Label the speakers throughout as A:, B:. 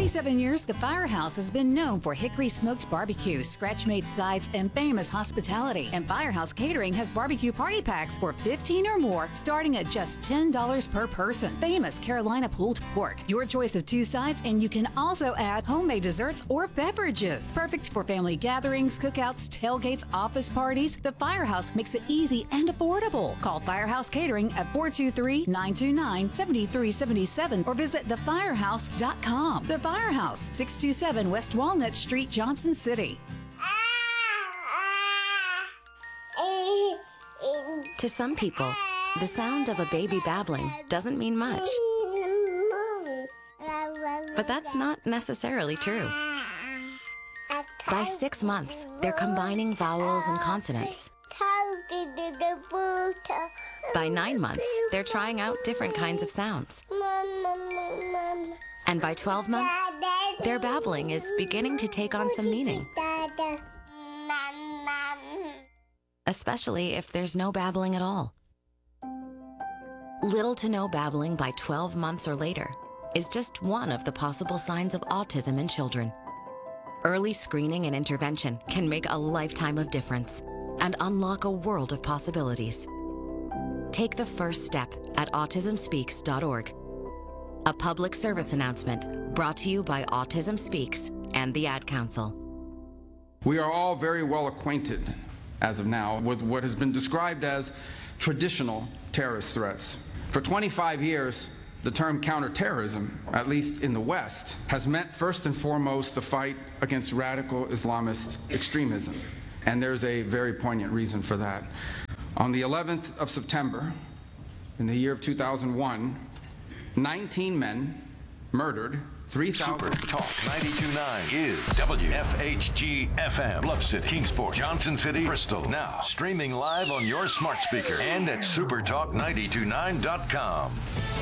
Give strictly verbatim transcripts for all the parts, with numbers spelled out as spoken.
A: forty-seven years, the Firehouse has been known for hickory smoked barbecue, scratch-made sides, and famous hospitality. And Firehouse Catering has barbecue party packs for fifteen or more, starting at just ten dollars per person. Famous Carolina pulled pork, your choice of two sides, and you can also add homemade desserts or beverages. Perfect for family gatherings, cookouts, tailgates, office parties. The Firehouse makes it easy and affordable. Call Firehouse Catering at four two three, nine two nine, seven three seven seven or visit the firehouse dot com. The Firehouse, six two seven West Walnut Street, Johnson City.
B: To some people, the sound of a baby babbling doesn't mean much. But that's not necessarily true. By six months, they're combining vowels and consonants. By nine months, they're trying out different kinds of sounds. And by twelve months, their babbling is beginning to take on some meaning. Especially if there's no babbling at all. Little to no babbling by twelve months or later is just one of the possible signs of autism in children. Early screening and intervention can make a lifetime of difference and unlock a world of possibilities. Take the first step at autism speaks dot org. A public service announcement brought to you by Autism Speaks and the Ad Council.
C: We are all very well acquainted, as of now, with what has been described as traditional terrorist threats. For twenty-five years, the term counterterrorism, at least in the West, has meant first and foremost the fight against radical Islamist extremism. And there's a very poignant reason for that. On the eleventh of September, in the year of two thousand one, nineteen men murdered three thousand.
D: Super Talk ninety-two point nine is W F H G F M, Bluff City, Kingsport, Johnson City, Bristol. Now streaming live on your smart speaker and at super talk nine two nine dot com.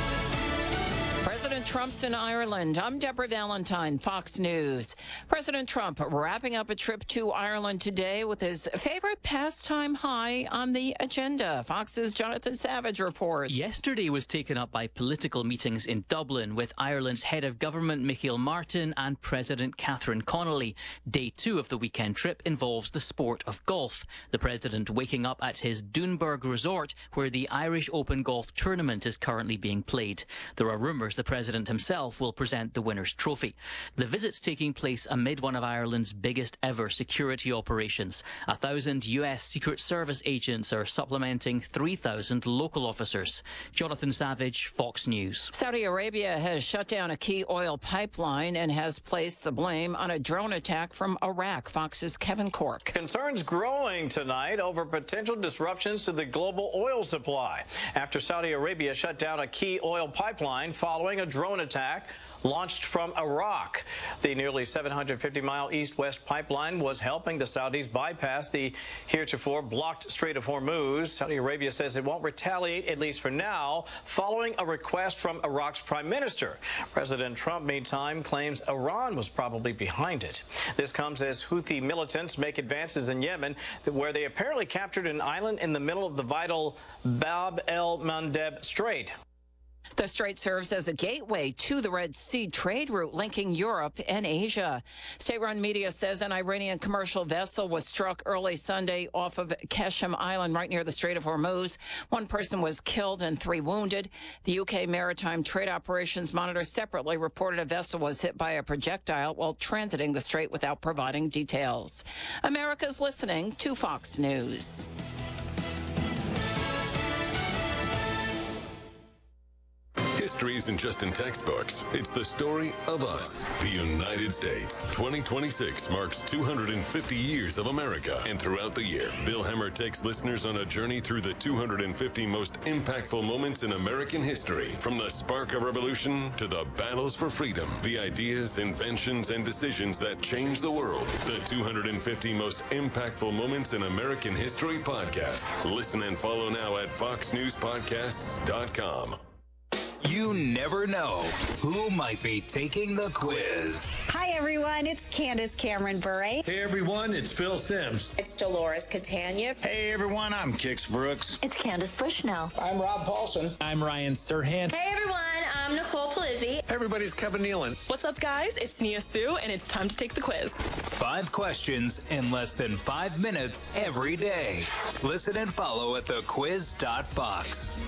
E: President Trump's in Ireland. I'm Deborah Valentine, Fox News. President Trump wrapping up a trip to Ireland today with his favorite pastime high on the agenda. Fox's Jonathan Savage reports.
F: Yesterday was taken up by political meetings in Dublin with Ireland's head of government, Michael Martin, and President Catherine Connolly. Day two of the weekend trip involves the sport of golf. The president waking up at his Doonburg resort, where the Irish Open Golf Tournament is currently being played. There are rumours the president himself will present the winner's trophy. The visit's taking place amid one of Ireland's biggest ever security operations. A thousand U S Secret Service agents are supplementing three thousand local officers. Jonathan Savage, Fox News.
E: Saudi Arabia has shut down a key oil pipeline and has placed the blame on a drone attack from Iraq. Fox's Kevin Cork.
G: Concerns growing tonight over potential disruptions to the global oil supply after Saudi Arabia shut down a key oil pipeline following a drone attack launched from Iraq. The nearly seven hundred fifty mile east-west pipeline was helping the Saudis bypass the heretofore blocked Strait of Hormuz. Saudi Arabia says it won't retaliate, at least for now, following a request from Iraq's prime minister. President Trump, meantime, claims Iran was probably behind it. This comes as Houthi militants make advances in Yemen, where they apparently captured an island in the middle of the vital Bab el-Mandeb Strait.
E: The strait serves as a gateway to the Red Sea trade route linking Europe and Asia. State-run media says an Iranian commercial vessel was struck early Sunday off of Keshem Island right near the Strait of Hormuz. One person was killed and three wounded. The U K Maritime Trade Operations Monitor separately reported a vessel was hit by a projectile while transiting the strait without providing details. America's listening to Fox News.
H: History isn't just in textbooks. It's the story of us, the United States. twenty twenty-six marks two hundred fifty years of America. And throughout the year, Bill Hemmer takes listeners on a journey through the two hundred fifty most impactful moments in American history. From the spark of revolution to the battles for freedom, the ideas, inventions, and decisions that changed the world. The two hundred fifty most impactful moments in American history podcast. Listen and follow now at fox news podcasts dot com.
I: You never know who might be taking the quiz.
J: Hi, everyone. It's Candace Cameron Bure.
K: Hey, everyone. It's Phil Sims.
L: It's Dolores Catania.
M: Hey, everyone. I'm Kix Brooks.
N: It's Candace Bushnell.
O: I'm Rob Paulson.
P: I'm Ryan Serhant.
Q: Hey, everyone. I'm
L: I'm Nicole Palizzi.
K: Everybody's Kevin Nealon.
M: What's up, guys? It's Nia Sue, and it's time to take the quiz.
I: Five questions in less than five minutes every day. Listen and follow at the quiz dot fox.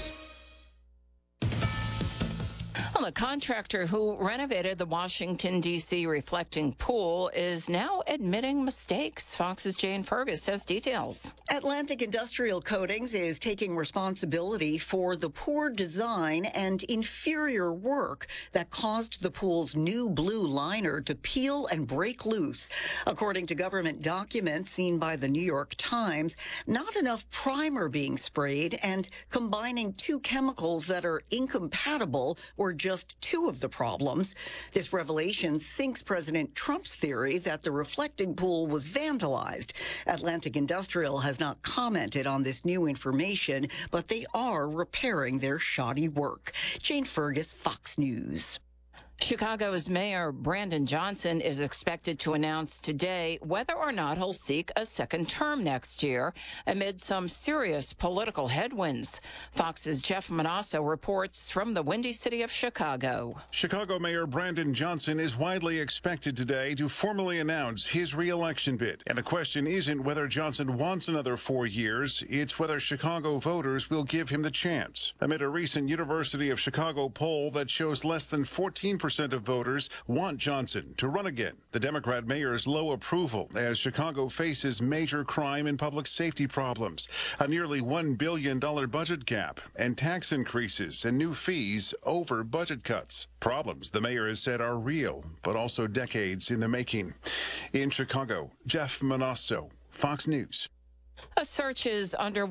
E: Well, the contractor who renovated the Washington, D C reflecting pool is now admitting mistakes. Fox's Jane Fergus has details.
N: Atlantic Industrial Coatings is taking responsibility for the poor design and inferior work that caused the pool's new blue liner to peel and break loose. According to government documents seen by the New York Times, not enough primer being sprayed and combining two chemicals that are incompatible or just just two of the problems. This revelation sinks President Trump's theory that the reflecting pool was vandalized. Atlantic Industrial has not commented on this new information, but they are repairing their shoddy work. Jane Fergus, Fox News.
E: Chicago's Mayor Brandon Johnson is expected to announce today whether or not he'll seek a second term next year amid some serious political headwinds. Fox's Jeff Manasso reports from the Windy City of Chicago.
O: Chicago Mayor Brandon Johnson is widely expected today to formally announce his re-election bid. And the question isn't whether Johnson wants another four years, it's whether Chicago voters will give him the chance. Amid a recent University of Chicago poll that shows less than fourteen percent of voters want Johnson to run again. The Democrat mayor's low approval as Chicago faces major crime and public safety problems, a nearly one billion dollars budget gap, and tax increases and new fees over budget cuts. Problems the mayor has said are real, but also decades in the making. In Chicago, Jeff Manasso, Fox News.
E: A search is under